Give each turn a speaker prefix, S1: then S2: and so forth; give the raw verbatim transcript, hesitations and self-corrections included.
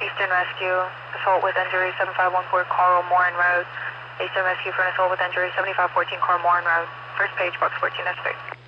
S1: Eastern Rescue, assault with injury, seven five one four Carl Morin Road. Eastern Rescue for an assault with injury, seventy-five fourteen Carl Morin Road. First page, box fourteen, that's fixed.